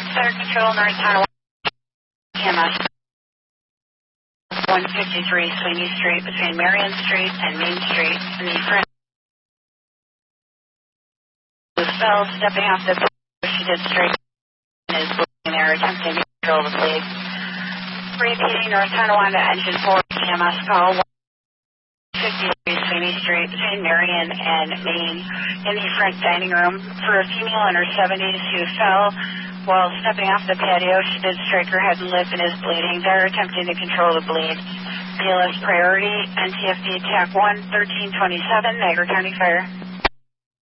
Center Control, North Tonawanda, TMS 153 Sweeney Street between Marion Street and Main Street. And the friend was fell, stepping off the bridge. She did straight and is bleeding there, attempting to control the bleed. Repeating North Tonawanda, Engine 4, TMS call 153 Sweeney Street between Marion and Main in the front dining room for a female in her 70s who fell while stepping off the patio. She did strike her head and lip and is bleeding. They're attempting to control the bleed. BLS priority, NTFD TAC 1, 1327, Niagara County Fire.